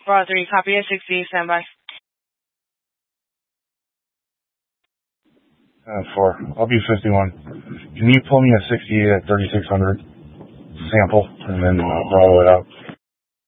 Bar 3, copy at 68, standby. 4. I'll be 51. Can you pull me a 68 at 3600 sample and then roll it out?